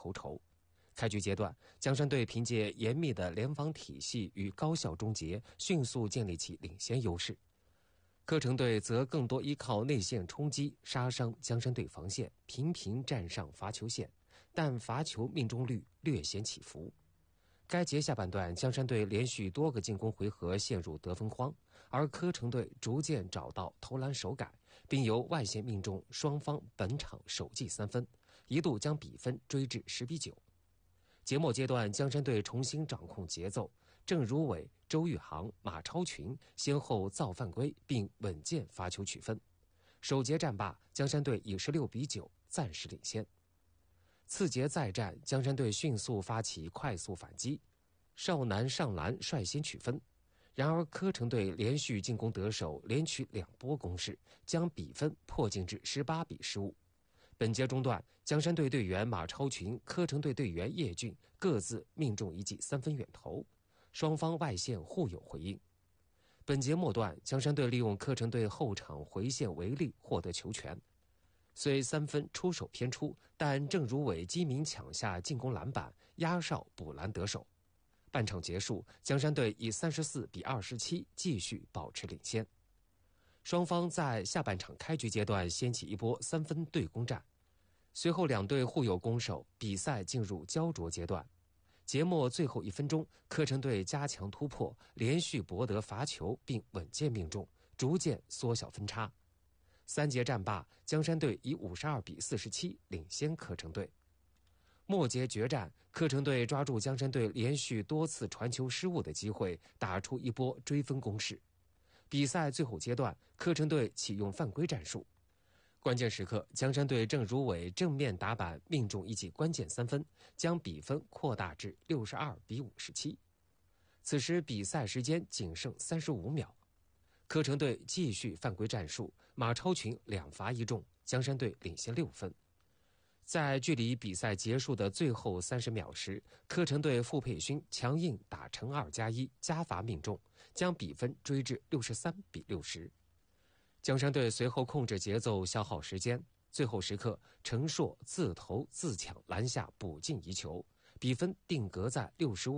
头筹。开局阶段，江山队凭借严密的联防体系与高效终结，迅速建立起领先优势。柯城队则更多依靠内线冲击杀伤江山队防线，频频站上罚球线，但罚球命中率略显起伏。该节下半段，江山队连续多个进攻回合陷入得分荒，而柯城队逐渐找到投篮手感，并由外线命中双方本场首记3分，一度将比分追至10-9。节末阶段，江山队重新掌控节奏，郑如伟、周玉航、马超群先后造犯规，并稳健罚球取分。首节战罢，江山队以16-9暂时领先。次节再战，江山队迅速发起快速反击，邵南上篮率先取分。然而柯城队连续进攻得手，连取2波攻势，将比分迫近至18-15。本节中段，江山队队员马超群、柯城队队员叶俊各自命中一记3分远投，双方外线互有回应。本节末段，江山队利用柯城队后场回线为例获得球权，虽3分出手偏出，但郑如伟机敏抢下进攻篮板，压哨补篮得手。半场结束，江山队以34-27继续保持领先。双方在下半场开局阶段掀起一波3分对攻战，随后两队互有攻守，比赛进入焦灼阶段。节末最后1分钟，柯城队加强突破，连续博得罚球并稳健命中，逐渐缩小分差。3节战罢，江山队以52-47领先柯城队。末节决战，柯城队抓住江山队连续多次传球失误的机会，打出一波追分攻势。比赛最后阶段，柯城队启用犯规战术。关键时刻，江山队郑如伟正面打板命中一记关键3分，将比分扩大至62-57。此时比赛时间仅剩35秒，柯城队继续犯规战术，马超群2罚1中，江山队领先6分。在距离比赛结束的最后30秒时，柯城队傅佩勋强硬打成2+1加罚命中，将比分追至63-60。江山队随后控制节奏消耗时间，最后时刻陈硕自投自抢篮下补进一球，比分定格在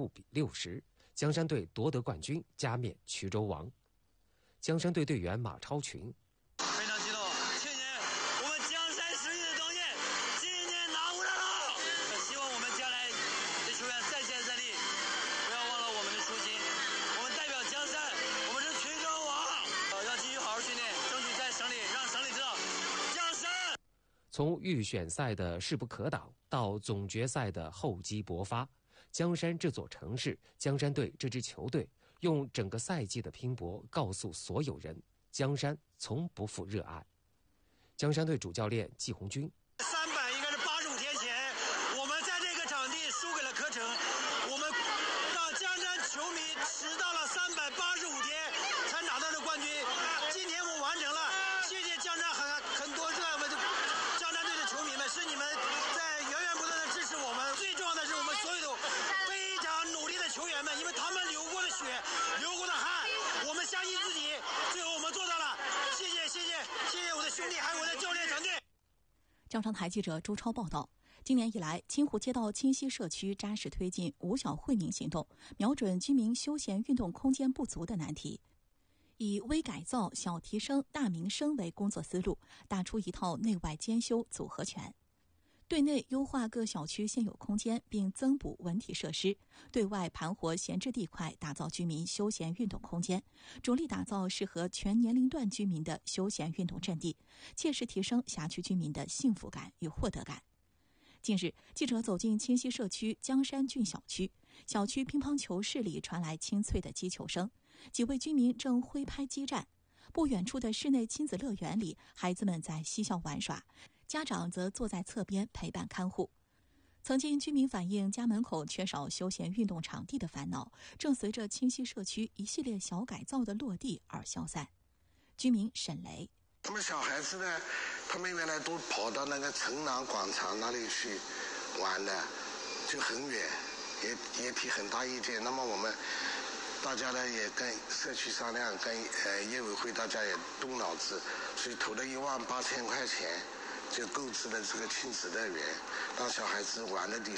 65-60，江山队夺得冠军，加冕衢州王。江山队队员马超群， 非常激动，去年我们江山实力的东西今年拿回来了，希望我们将来的球员再接再厉，不要忘了我们的初心，我们代表江山，我们是衢州王，要继续好好训练，争取在省里让省里知道江山。 从预选赛的势不可挡到总决赛的厚积薄发，江山这座城市，江山队这支球队用整个赛季的拼搏告诉所有人，江山从不负热爱。江山队主教练季红军 300应该是85天前，我们在这个场地输给了柯城，我们让江山球迷迟到了385天才拿到了冠军，今天我完成了，谢谢江山很多热爱我们江山队的球迷们，是你们在源源不断的支持我们，最重要的是我们所有的非常努力的球员们，因为他们流过的血，流过的汗，我们相信自己，最后我们做到了，谢谢我的兄弟还有我的教练团队。 张昌台记者周超报道，今年以来，清湖街道清溪社区扎实推进五小惠民行动，瞄准居民休闲运动空间不足的难题，以微改造、小提升、大民生为工作思路，打出一套内外兼修组合拳。对内优化各小区现有空间，并增补文体设施；对外盘活闲置地块，打造居民休闲运动空间，着力打造适合全年龄段居民的休闲运动阵地，切实提升辖区居民的幸福感与获得感。近日，记者走进清溪社区江山郡小区，小区乒乓球室里传来清脆的击球声，几位居民正挥拍激战。不远处的室内亲子乐园里，孩子们在嬉笑玩耍，家长则坐在侧边陪伴看护。曾经居民反映家门口缺少休闲运动场地的烦恼，正随着清溪社区一系列小改造的落地而消散。居民沈雷， 他们小孩子呢，他们原来都跑到那个城南广场那里去玩的，就很远，也提很大意见。那么我们大家呢也跟社区商量，跟业委会大家也动脑子，所以投了18000块钱，就购置了这个亲子乐园，让小孩子玩的地